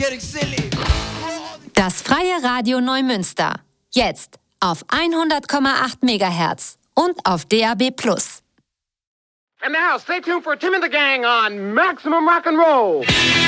Das Freie Radio Neumünster. Jetzt auf 100,8 MHz und auf DAB+. And now, stay tuned for Tim and the Gang on Maximum Rock and Roll.